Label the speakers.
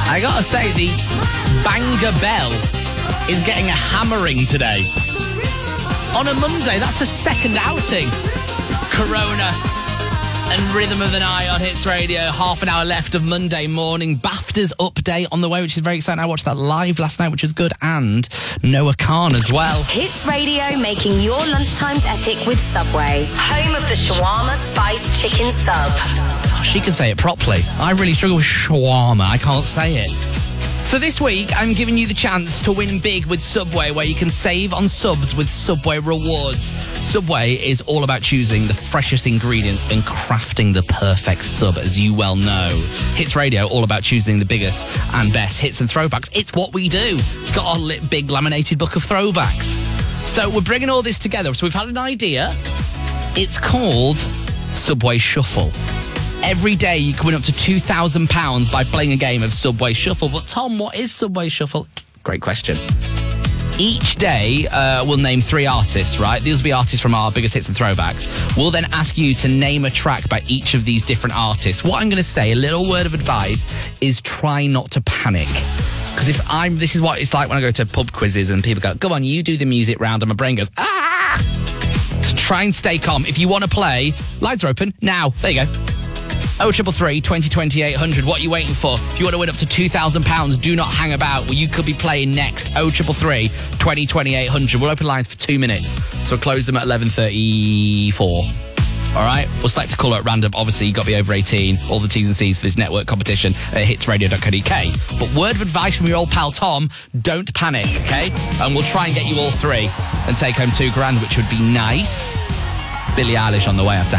Speaker 1: I gotta say, the Banger Bell is getting a hammering today. On a Monday, that's the second outing. Corona and Rhythm of the Night on Hits Radio. Half an hour left of Monday morning. BAFTA's update on the way, which is very exciting. I watched that live last night, which was good. And Noah Khan as well.
Speaker 2: Hits Radio, making your lunchtimes epic with Subway. Home of the shawarma spiced chicken sub.
Speaker 1: Oh, she can say it properly. I really struggle with shawarma. I can't say it. So this week, I'm giving you the chance to win big with Subway, where you can save on subs with Subway Rewards. Subway is all about choosing the freshest ingredients and crafting the perfect sub, as you well know. Hits Radio, all about choosing the biggest and best hits and throwbacks. It's what we do. Got our big laminated book of throwbacks. So we're bringing all this together. So we've had an idea. It's called Subway Shuffle. Every day you can win up to £2,000 by playing a game of Subway Shuffle. But Tom, what is Subway Shuffle? Great question. Each day we'll name 3 artists, right? These will be artists from our biggest hits and throwbacks. We'll then ask you to name a track by each of these different artists. What I'm going to say, a little word of advice, is try not to panic. Because this is what it's like when I go to pub quizzes and people go, go on, you do the music round, and my brain goes, ah! So try and stay calm. If you want to play, lines are open now. There you go. 0333 2020 800. What are you waiting for? If you want to win up to £2,000, do not hang about. Well, you could be playing next. 0333 2020 800. We'll open lines for 2 minutes, so we'll close them at 11:34. All right? We'll select a caller at random. Obviously, you've got to be over 18. All the T's and C's for this network competition at hitsradio.co.uk. But word of advice from your old pal Tom, don't panic, okay? And we'll try and get you all 3 and take home £2,000, which would be nice. Billie Eilish on the way after